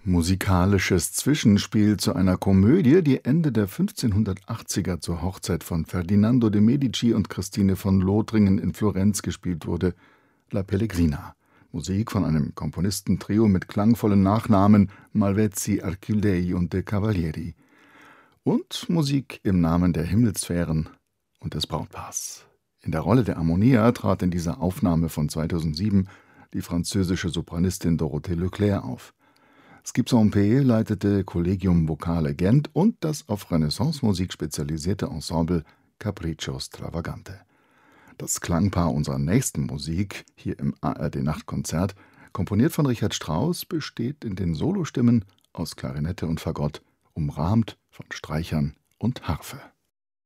Musikalisches Zwischenspiel zu einer Komödie, die Ende der 1580er zur Hochzeit von Ferdinando de' Medici und Christine von Lothringen in Florenz gespielt wurde, La Pellegrina. Musik von einem Komponistentrio mit klangvollen Nachnamen Malvezzi, Archilei und de Cavalieri. Und Musik im Namen der Himmelssphären und des Brautpaars. In der Rolle der Harmonia trat in dieser Aufnahme von 2007 die französische Sopranistin Dorothée Leclerc auf. Skip-Saint-Pé leitete Collegium Vocale Gent und das auf Renaissance-Musik spezialisierte Ensemble Capriccio Stravagante. Das Klangpaar unserer nächsten Musik, hier im ARD-Nachtkonzert, komponiert von Richard Strauss, besteht in den Solostimmen aus Klarinette und Fagott, umrahmt von Streichern und Harfe.